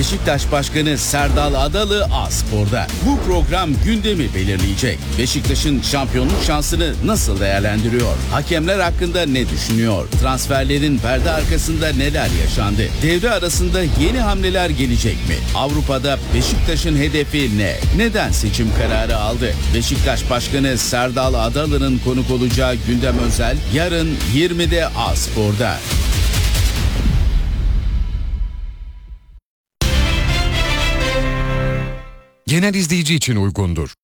Beşiktaş Başkanı Serdal Adalı A-Spor'da. Bu program gündemi belirleyecek. Beşiktaş'ın şampiyonluk şansını nasıl değerlendiriyor? Hakemler hakkında ne düşünüyor? Transferlerin perde arkasında neler yaşandı? Devre arasında yeni hamleler gelecek mi? Avrupa'da Beşiktaş'ın hedefi ne? Neden seçim kararı aldı? Beşiktaş Başkanı Serdal Adalı'nın konuk olacağı gündem özel yarın 20'de A-Spor'da. Genel izleyici için uygundur.